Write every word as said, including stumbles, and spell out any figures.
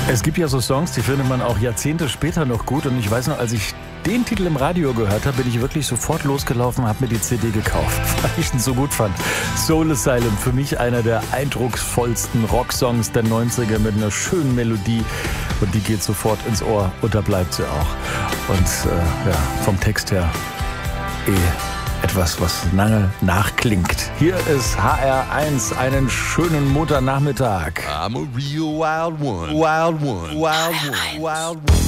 Es gibt ja so Songs, die findet man auch Jahrzehnte später noch gut. Und ich weiß noch, als ich den Titel im Radio gehört habe, bin ich wirklich sofort losgelaufen und habe mir die C D gekauft, weil ich ihn so gut fand. Soul Asylum, für mich einer der eindrucksvollsten Rocksongs der neunziger mit einer schönen Melodie. Und die geht sofort ins Ohr und da bleibt sie auch. Und äh, ja, vom Text her eh etwas, was lange nachklingt. Hier ist H R eins, einen schönen Montagnachmittag. I'm a real wild one, wild one, wild one, wild one.